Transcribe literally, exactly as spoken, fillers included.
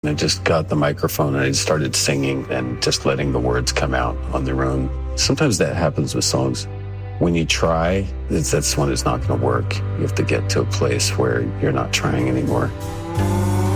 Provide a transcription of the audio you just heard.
I just got the microphone and I started singing and just letting the words come out on their own. Sometimes that happens with songs. When you try, it's, that's when it's not going to work. You have to get to a place where you're not trying anymore.